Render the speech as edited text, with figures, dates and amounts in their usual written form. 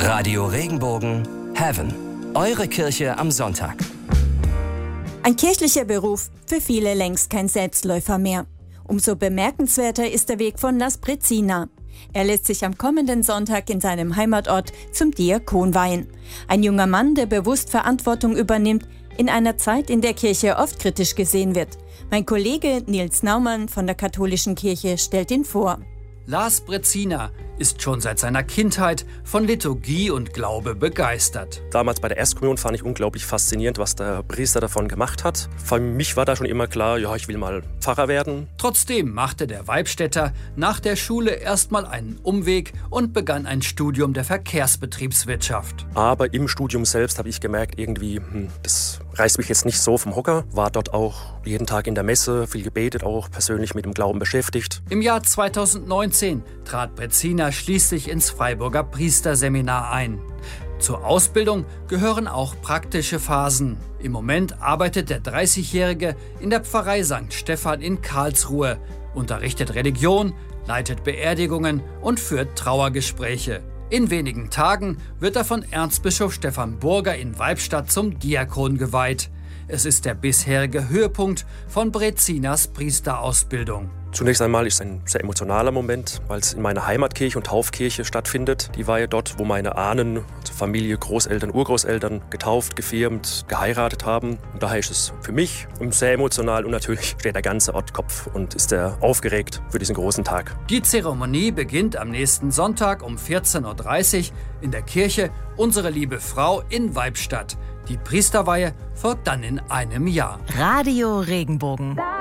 Radio Regenbogen Heaven. Eure Kirche am Sonntag. Ein kirchlicher Beruf, für viele längst kein Selbstläufer mehr. Umso bemerkenswerter ist der Weg von Las Brezina. Er lässt sich am kommenden Sonntag in seinem Heimatort zum Diakon weihen. Ein junger Mann, der bewusst Verantwortung übernimmt, in einer Zeit, in der Kirche oft kritisch gesehen wird. Mein Kollege Nils Naumann von der Katholischen Kirche stellt ihn vor. Las Brezina ist schon seit seiner Kindheit von Liturgie und Glaube begeistert. Damals bei der Erstkommunion fand ich unglaublich faszinierend, was der Priester davon gemacht hat. Für mich war da schon immer klar, ja, ich will mal Pfarrer werden. Trotzdem machte der Weibstädter nach der Schule erstmal einen Umweg und begann ein Studium der Verkehrsbetriebswirtschaft. Aber im Studium selbst habe ich gemerkt, irgendwie, das reißt mich jetzt nicht so vom Hocker. War dort auch jeden Tag in der Messe, viel gebetet, auch persönlich mit dem Glauben beschäftigt. Im Jahr 2019 trat Brezina schließlich ins Freiburger Priesterseminar ein. Zur Ausbildung gehören auch praktische Phasen. Im Moment arbeitet der 30-Jährige in der Pfarrei St. Stephan in Karlsruhe, unterrichtet Religion, leitet Beerdigungen und führt Trauergespräche. In wenigen Tagen wird er von Erzbischof Stefan Burger in Weibstadt zum Diakon geweiht. Es ist der bisherige Höhepunkt von Brezinas Priesterausbildung. Zunächst einmal ist es ein sehr emotionaler Moment, weil es in meiner Heimatkirche und Taufkirche stattfindet. Die war ja dort, wo meine Ahnen, also Familie, Großeltern, Urgroßeltern getauft, gefirmt, geheiratet haben. Und daher ist es für mich sehr emotional und natürlich steht der ganze Ort Kopf und ist sehr aufgeregt für diesen großen Tag. Die Zeremonie beginnt am nächsten Sonntag um 14:30 Uhr in der Kirche Unsere Liebe Frau in Weibstadt. Die Priesterweihe folgt dann in einem Jahr. Radio Regenbogen.